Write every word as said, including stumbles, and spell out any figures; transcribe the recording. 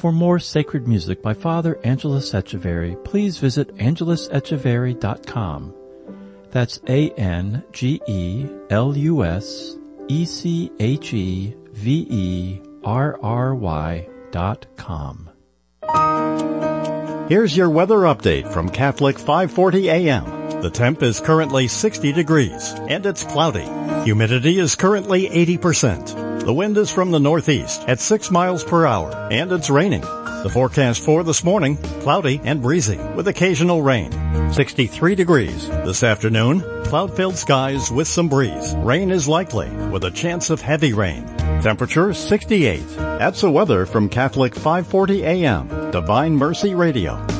For more sacred music by Father Angelus Echeverry, please visit angelus echeverry dot com. That's A N G E L U S E C H E V E R R Y dot com. Here's your weather update from Catholic five forty A M. The temp is currently sixty degrees, and it's cloudy. Humidity is currently eighty percent. The wind is from the northeast at six miles per hour, and it's raining. The forecast for this morning, cloudy and breezy, with occasional rain. sixty-three degrees. This afternoon, cloud-filled skies with some breeze. Rain is likely, with a chance of heavy rain. Temperature sixty-eight. That's the weather from Catholic five forty A M, Divine Mercy Radio.